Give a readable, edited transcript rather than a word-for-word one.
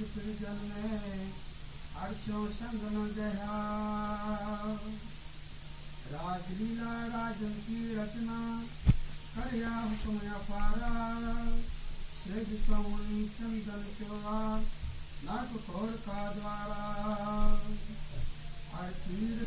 सृजन में हर्षों संग न जया। राजलीला राजन की रचना करया हुक्म अपारा। सृज समुनि चंदन चोरा नाग कौर का द्वारा। हर तीर